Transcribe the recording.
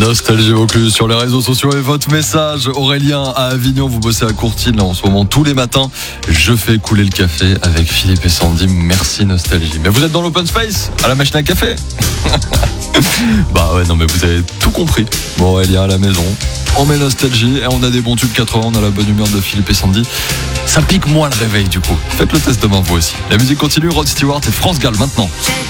Nostalgie Vaucluse sur les réseaux sociaux et votre message. Aurélien à Avignon, vous bossez à Courtine là en ce moment tous les matins. Je fais couler le café avec Philippe et Sandy. Merci Nostalgie. Mais vous êtes dans l'open space à la machine à café. Bah ouais, non mais vous avez tout compris. Bon, Aurélien à la maison, on met Nostalgie et on a des bons tubes 80, on a la bonne humeur de Philippe et Sandy. Ça pique moins le réveil du coup. Faites le test demain vous aussi. La musique continue, Rod Stewart et France Gall maintenant.